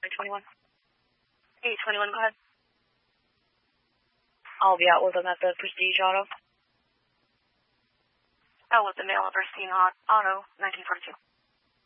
821. 821, go ahead. I'll be out with them at the Prestige Auto. Out with the male of Prestige Auto, 1942.